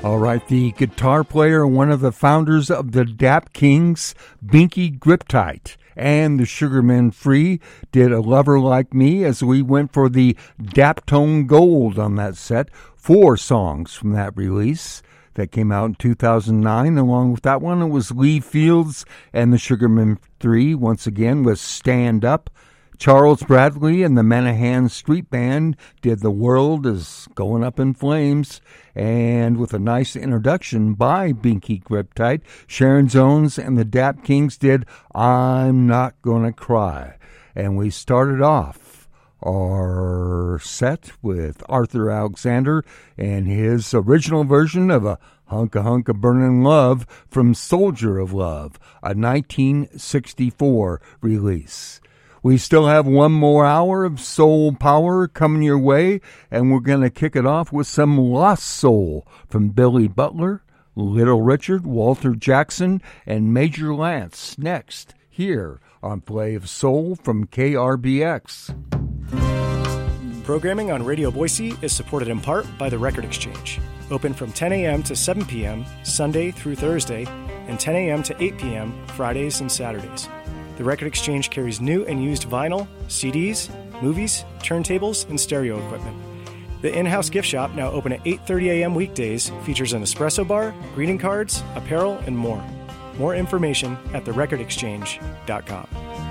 All right, the guitar player and one of the founders of the Dap Kings, Binky Griptite, and the Sugarmen Free did A Lover Like Me as we went for the Daptone Gold on that set. 4 songs from that release that came out in 2009. Along with that one, it was Lee Fields and the Sugarmen Free, once again, with Stand Up. Charles Bradley and the Manahan Street Band did The World Is Going Up in Flames, and with a nice introduction by Binky Griptite, Sharon Jones and the Dap Kings did I'm Not Gonna Cry. And we started off our set with Arthur Alexander and his original version of a Hunka Hunka Burnin' Love from Soldier of Love, a 1964 release. We still have one more hour of soul power coming your way, and we're going to kick it off with some Lost Soul from Billy Butler, Little Richard, Walter Jackson, and Major Lance next here on Play of Soul from KRBX. Programming on Radio Boise is supported in part by the Record Exchange. Open from 10 a.m. to 7 p.m. Sunday through Thursday, and 10 a.m. to 8 p.m. Fridays and Saturdays. The Record Exchange carries new and used vinyl, CDs, movies, turntables, and stereo equipment. The in-house gift shop, now open at 8:30 a.m. weekdays, features an espresso bar, greeting cards, apparel, and more. More information at therecordexchange.com.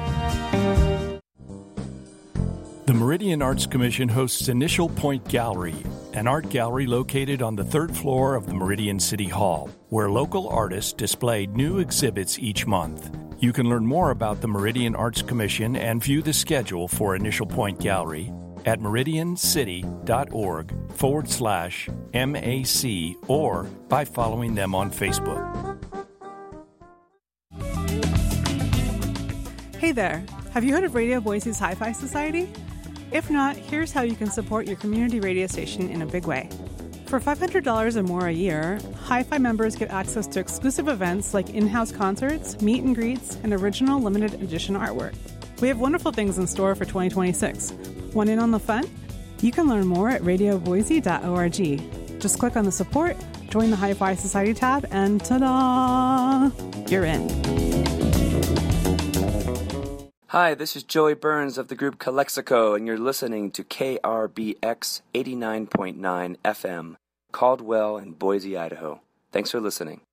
The Meridian Arts Commission hosts Initial Point Gallery, an art gallery located on the 3rd floor of the Meridian City Hall, where local artists display new exhibits each month. You can learn more about the Meridian Arts Commission and view the schedule for Initial Point Gallery at meridiancity.org/MAC or by following them on Facebook. Hey there, have you heard of Radio Boise's Hi-Fi Society? If not, here's how you can support your community radio station in a big way. For $500 or more a year, Hi-Fi members get access to exclusive events like in-house concerts, meet and greets, and original limited edition artwork. We have wonderful things in store for 2026. Want in on the fun? You can learn more at radioboise.org. Just click on the support, join the Hi-Fi Society tab, and ta-da! You're in. Hi, this is Joey Burns of the group Calexico, and you're listening to KRBX 89.9 FM, Caldwell in Boise, Idaho. Thanks for listening.